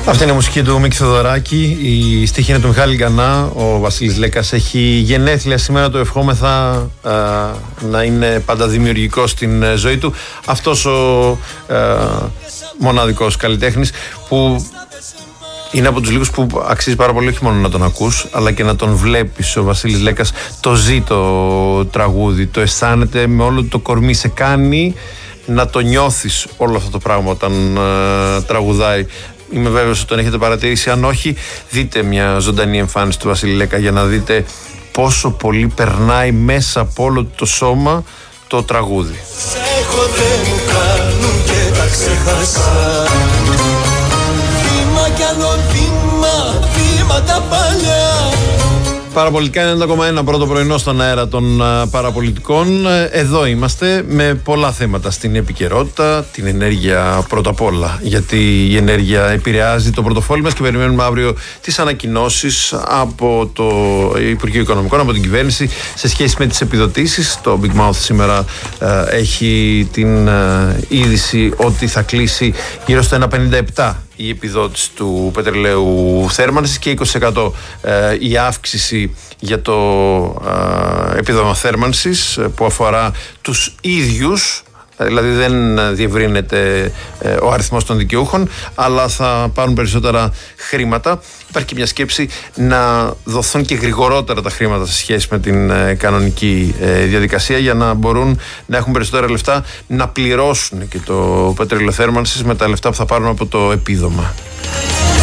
Αυτή είναι η μουσική του Μίκη Θεοδωράκη. Η στίχη είναι του Μιχάλη Γκανά. Ο Βασίλης Λέκας έχει γενέθλια σήμερα. Το ευχόμεθα να είναι πάντα δημιουργικός στην ζωή του. Αυτός ο μοναδικός καλλιτέχνης που είναι από τους λίγους που αξίζει πάρα πολύ όχι μόνο να τον ακούς, αλλά και να τον βλέπεις. Ο Βασίλης Λέκας το ζει το τραγούδι, το αισθάνεται με όλο το κορμί, σε κάνει να το νιώθεις όλο αυτό το πράγμα όταν τραγουδάει. Είμαι βέβαιος ότι τον έχετε παρατηρήσει. Αν όχι, δείτε μια ζωντανή εμφάνιση του Βασίλη Λέκα για να δείτε πόσο πολύ περνάει μέσα από όλο το σώμα το τραγούδι. Έχω δεν μου κάνουν και τα ξέχασα. Βήμα κι άλλο βήμα, βήματα παλιά. Παραπολιτικά 90,1 πρώτο πρωινό στον αέρα των παραπολιτικών. Εδώ είμαστε με πολλά θέματα στην επικαιρότητα. Την ενέργεια πρώτα απ' όλα, γιατί η ενέργεια επηρεάζει το πορτοφόλι μας και περιμένουμε αύριο τις ανακοινώσεις από το Υπουργείο Οικονομικών, από την κυβέρνηση σε σχέση με τις επιδοτήσεις. Το Big Mouth σήμερα έχει την είδηση ότι θα κλείσει γύρω στο 1,57 η επιδότηση του πετρελαίου θέρμανσης και 20% η αύξηση για το επίδομα θέρμανσης που αφορά τους ίδιους. Δηλαδή δεν διευρύνεται ο αριθμός των δικαιούχων, αλλά θα πάρουν περισσότερα χρήματα. Υπάρχει και μια σκέψη να δοθούν και γρηγορότερα τα χρήματα σε σχέση με την κανονική διαδικασία, για να μπορούν να έχουν περισσότερα λεφτά να πληρώσουν και το πετρέλαιο θέρμανσης με τα λεφτά που θα πάρουν από το επίδομα.